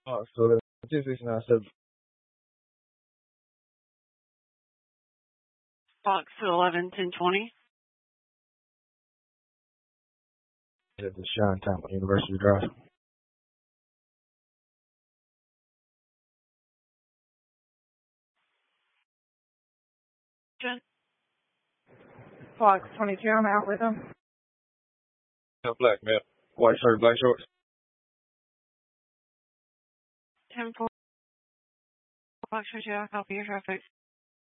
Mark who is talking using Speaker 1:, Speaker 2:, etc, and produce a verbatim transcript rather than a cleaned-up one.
Speaker 1: Oh, so two six nine seven.
Speaker 2: Fox eleven ten twenty.
Speaker 1: At the Shine Time University Drive.
Speaker 2: Jen.
Speaker 3: Fox twenty-two, I'm out with him.
Speaker 1: Black male. White shirt, black shorts.
Speaker 2: ten four. Fox twenty-two, I'll copy your traffic.